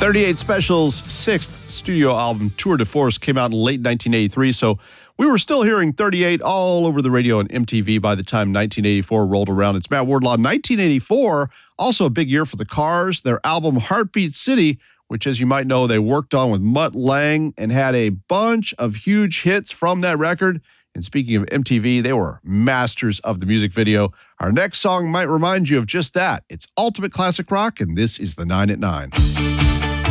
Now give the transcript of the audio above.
38 Special's sixth studio album, Tour de Force, came out in late 1983, so we were still hearing 38 all over the radio and MTV by the time 1984 rolled around. It's Matt Wardlaw. 1984, also a big year for the Cars. Their album Heartbeat City, which, as you might know, they worked on with Mutt Lange and had a bunch of huge hits from that record. And speaking of MTV, they were masters of the music video. Our next song might remind you of just that. It's ultimate classic rock, and this is the 9 at 9.